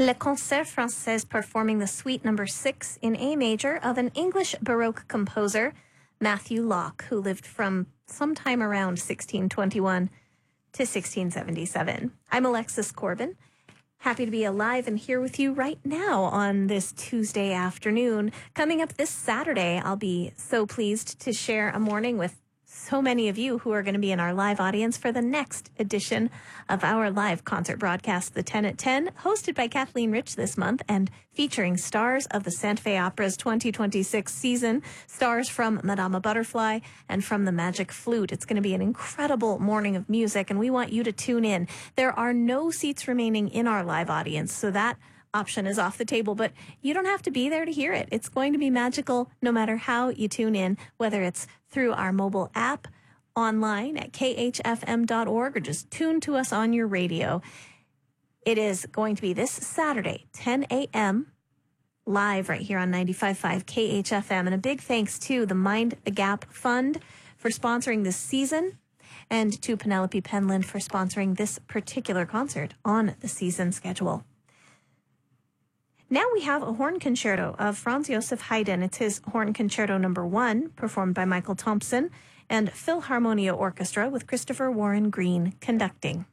Le Concert Français performing the Suite Number 6 in A major of an English Baroque composer, Matthew Locke, who lived from sometime around 1621 to 1677. I'm Alexis Corbin. Happy to be alive and here with you right now on this Tuesday afternoon. Coming up this Saturday, I'll be so pleased to share a morning with so many of you who are going to be in our live audience for the next edition of our live concert broadcast, The 10 at 10, hosted by Kathleen Rich this month and featuring stars of the Santa Fe Opera's 2026 season, stars from Madama Butterfly and from the Magic Flute. It's going to be an incredible morning of music, and we want you to tune in. There are no seats remaining in our live audience, so that option is off the table, but you don't have to be there to hear it. It's going to be magical no matter how you tune in, whether it's through our mobile app, online at khfm.org, or just tune to us on your radio. It is going to be this Saturday, 10 a.m., live right here on 95.5 KHFM. And a big thanks to the Mind the Gap Fund for sponsoring this season, and to Penelope Penland for sponsoring this particular concert on the season schedule. Now we have a horn concerto of Franz Joseph Haydn. It's his Horn Concerto Number 1, performed by Michael Thompson and Philharmonia Orchestra with Christopher Warren Green conducting.